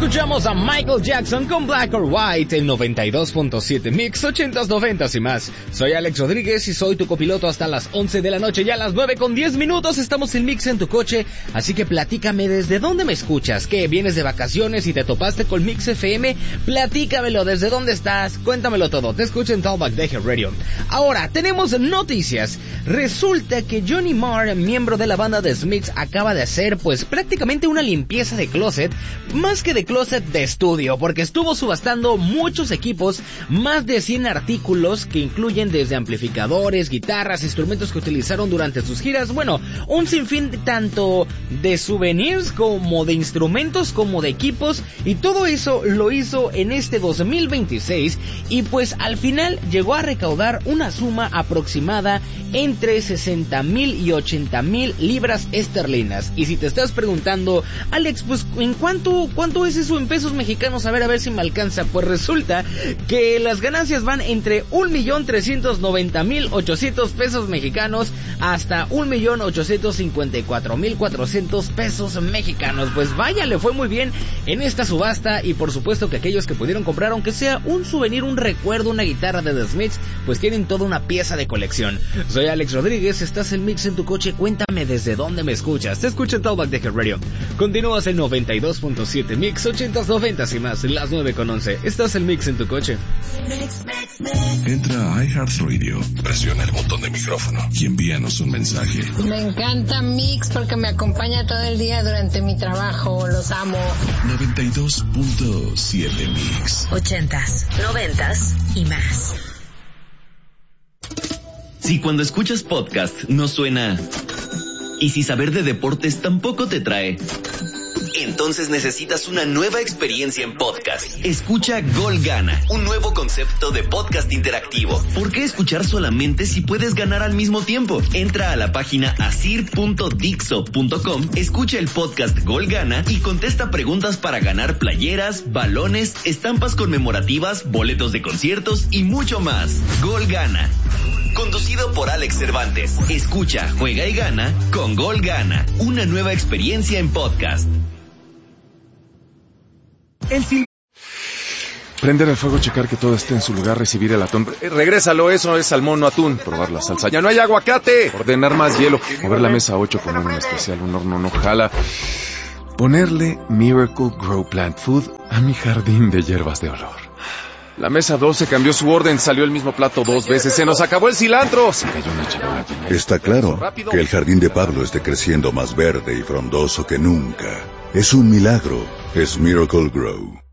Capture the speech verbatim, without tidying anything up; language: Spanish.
Escuchamos a Michael Jackson con Black or White, el noventa y dos punto siete Mix, ochentas, noventas y más. Soy Alex Rodríguez y soy tu copiloto hasta las once de la noche, ya a las nueve con diez minutos estamos en Mix en tu coche, así que platícame desde dónde me escuchas. ¿Qué, vienes de vacaciones y te topaste con Mix F M? Platícamelo, desde dónde estás, cuéntamelo todo, te escucho en Talkback Deje Radio. Ahora, tenemos noticias. Resulta que Johnny Marr, miembro de la banda de Smiths, acaba de hacer pues prácticamente una limpieza de closet, más que de closet de estudio, porque estuvo subastando muchos equipos, más de cien artículos que incluyen desde amplificadores, guitarras, instrumentos que utilizaron durante sus giras, bueno, un sinfín tanto de souvenirs como de instrumentos como de equipos, y todo eso lo hizo en este dos mil veintiséis, y pues al final llegó a recaudar una suma aproximada entre sesenta mil y ochenta mil libras esterlinas. Y si te estás preguntando, Alex, pues ¿en cuánto, cuánto es eso en pesos mexicanos? A ver, a ver si me alcanza. Pues resulta que las ganancias van entre un millón trescientos noventa mil ochocientos pesos mexicanos hasta un millón ochocientos cincuenta y cuatro mil cuatrocientos pesos mexicanos. Pues vaya, le fue muy bien en esta subasta, y por supuesto que aquellos que pudieron comprar, aunque sea un souvenir, un recuerdo, una guitarra de The Smiths, pues tienen toda una pieza de colección. Soy Alex Rodríguez, estás en Mix en tu coche, cuéntame desde dónde me escuchas. Te escucho en Talkback Deje Radio. Continúas en noventa y dos punto siete Mix, ochentas, noventas y más, las nueve con once. Estás en Mix en tu coche. Entra a iHeartRadio, presiona el botón de micrófono y envíanos un mensaje. Me encanta Mix porque me acompaña todo el día durante mi trabajo, los amo. noventa y dos punto siete Mix. Ochentas, noventas y más. Si cuando escuchas podcast no suena, y si saber de deportes tampoco te trae, entonces necesitas una nueva experiencia en podcast. Escucha Gol Gana, un nuevo concepto de podcast interactivo. ¿Por qué escuchar solamente si puedes ganar al mismo tiempo? Entra a la página asir punto dixo punto com, escucha el podcast Gol Gana y contesta preguntas para ganar playeras, balones, estampas conmemorativas, boletos de conciertos y mucho más. Gol Gana, conducido por Alex Cervantes. Escucha, juega y gana con Gol Gana, una nueva experiencia en podcast. El sil- Prender el fuego, checar que todo esté en su lugar, recibir el atún. Eh, regrésalo, eso es salmón, no atún. Probar la salsa. ¡Ya no hay aguacate! Ordenar más hielo. Mover la mesa ocho con un especial, un horno no jala. Ponerle Miracle Grow Plant Food a mi jardín de hierbas de olor. La mesa doce cambió su orden, salió el mismo plato dos veces. ¡Se nos acabó el cilantro! Se cayó una charola. Está claro que el jardín de Pablo esté creciendo más verde y frondoso que nunca. Es un milagro. Es Miracle Grow.